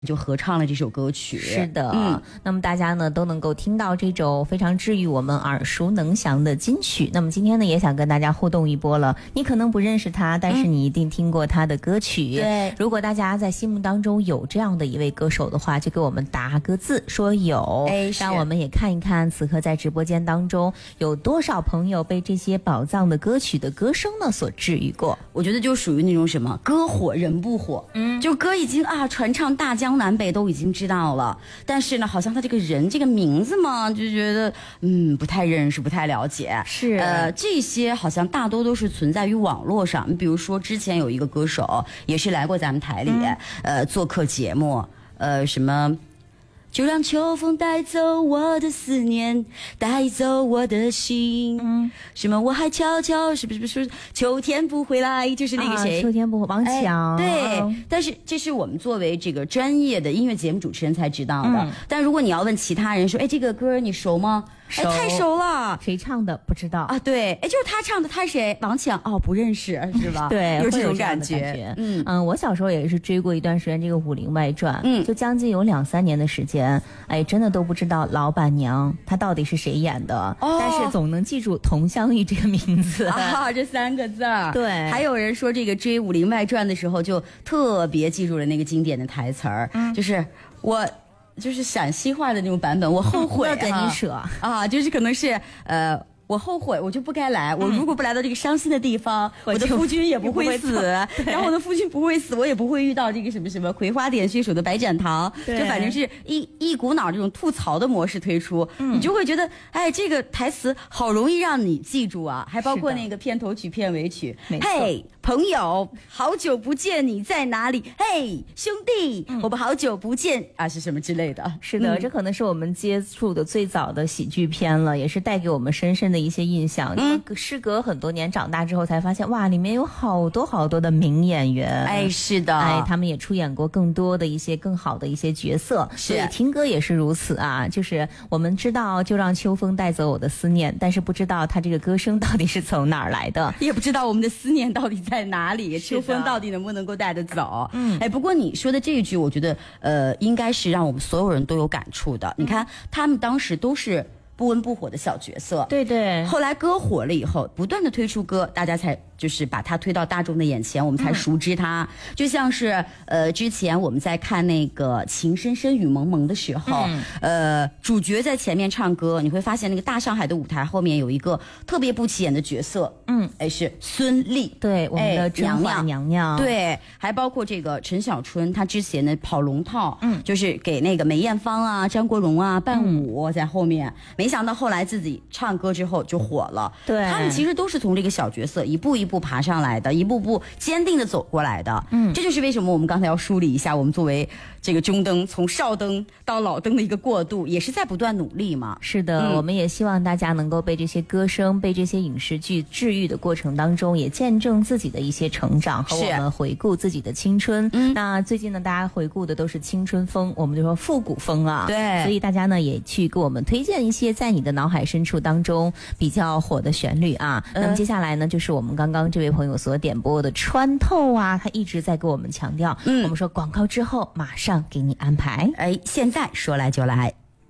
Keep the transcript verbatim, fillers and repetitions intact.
就合唱了这首歌曲。 是的，嗯，那么大家呢都能够听到这首非常治愈我们耳熟能详的金曲。那么今天呢也想跟大家互动一波了，你可能不认识他，但是你一定听过他的歌曲。 嗯、对， 如果大家在心目当中有这样的一位歌手的话，就给我们答个字说有， 哎， 让我们也看一看此刻在直播间当中有多少朋友被这些宝藏的歌曲的歌声呢所治愈过。 我觉得就属于那种什么歌火人不火，嗯，就歌已经啊传唱大江南北都已经知道了，但是呢好像他这个人这个名字嘛就觉得嗯不太认识不太了解。 是呃这些好像大多都是存在于网络上，比如说之前有一个歌手也是来过咱们台里、嗯、呃做客节目，呃什么就让秋风带走我的思念，带走我的心。嗯，什么我还悄悄是不是不是秋天不回来，就是那个谁、 啊、秋天不回王强、 哎、对、哦、但是这是我们作为这个专业的音乐节目主持人才知道的、嗯、但如果你要问其他人说哎这个歌你熟吗，哎，太熟了， 谁唱的不知道啊？对，哎，就是他唱的，他谁？王强哦，不认识是吧？ 对， 有这种感觉。感觉嗯嗯，我小时候也是追过一段时间这个《武林外传》，嗯，就将近有两三年的时间，哎，真的都不知道老板娘她到底是谁演的，哦、但是总能记住佟湘玉这个名字啊，这三个字儿。 对， 还有人说这个追《武林外传》的时候，就特别记住了那个经典的台词儿，嗯、就是我。就是陕西话的那种版本，我后悔、啊、 跟你说啊，就是可能是呃，我后悔，我就不该来。我如果不来到这个伤心的地方，嗯、我的夫君也不会死。然后我的夫君不会死，我也不会遇到这个什么什么葵花点穴手的白展堂。就反正是一一股脑这种吐槽的模式推出，嗯、你就会觉得，哎，这个台词好容易让你记住啊。还包括那个片头曲、片尾曲，嘿。朋友，好久不见，你在哪里？嘿，兄弟，嗯、我们好久不见啊，是什么之类的？ 是的、嗯，这可能是我们接触的最早的喜剧片了，也是带给我们深深的一些印象。嗯，时隔很多年长大之后才发现，哇，里面有好多好多的名演员。 哎，是的， 哎，他们也出演过更多的一些更好的一些角色。 是， 所以听歌也是如此啊，就是我们知道，就让秋风带走我的思念，但是不知道他这个歌声到底是从哪儿来的， 也不知道我们的思念到底在。在哪里？秋风到底能不能够带得走？嗯，哎，不过你说的这一句，我觉得呃，应该是让我们所有人都有感触的。你看，他们当时都是不温不火的小角色， 对对。 后来歌火了以后，不断的推出歌，大家才就是把它推到大众的眼前，我们才熟知它。嗯、就像是呃，之前我们在看那个《情深深雨蒙蒙》的时候，嗯、呃，主角在前面唱歌，你会发现那个大上海的舞台后面有一个特别不起眼的角色，嗯，哎，是孙俪， 对，我们的甄嬛娘娘， 对，还包括这个陈小春，她之前的跑龙套，嗯，就是给那个梅艳芳啊、张国荣啊伴舞、嗯、在后面，没想到后来自己唱歌之后就火了。 对， 他们其实都是从这个小角色一步一步爬上来的，一步步坚定的走过来的。嗯，这就是为什么我们刚才要梳理一下，我们作为这个中灯从少灯到老灯的一个过渡，也是在不断努力嘛。 是的、嗯、我们也希望大家能够被这些歌声被这些影视剧治愈的过程当中，也见证自己的一些成长，和我们回顾自己的青春。嗯，那最近呢大家回顾的都是青春风，我们就说复古风啊。 对， 所以大家呢也去给我们推荐一些在你的脑海深处当中比较火的旋律啊、呃、那么接下来呢就是我们刚刚这位朋友所点播的穿透啊，他一直在给我们强调，嗯，我们说广告之后马上给你安排。 哎，现在说来就来。